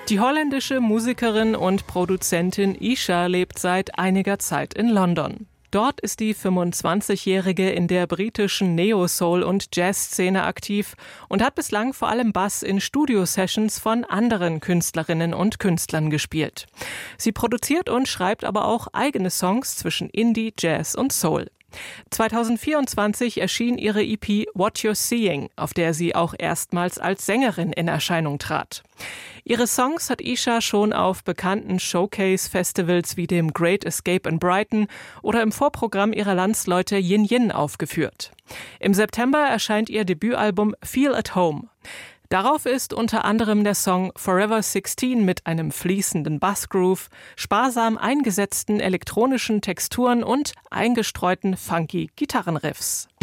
Die holländische Musikerin und Produzentin Isha lebt seit einiger Zeit in London. Dort ist die 25-Jährige in der britischen Neo-Soul- und Jazz-Szene aktiv und hat bislang vor allem Bass in Studio-Sessions von anderen Künstlerinnen und Künstlern gespielt. Sie produziert und schreibt aber auch eigene Songs zwischen Indie, Jazz und Soul. 2024 erschien ihre EP What You're Seeing, auf der sie auch erstmals als Sängerin in Erscheinung trat. Ihre Songs hat Isha schon auf bekannten Showcase-Festivals wie dem Great Escape in Brighton oder im Vorprogramm ihrer Landsleute Yin Yin aufgeführt. Im September erscheint ihr Debütalbum Feel at Home. Darauf ist unter anderem der Song Forever 16 mit einem fließenden Bassgroove, sparsam eingesetzten elektronischen Texturen und eingestreuten funky Gitarrenriffs.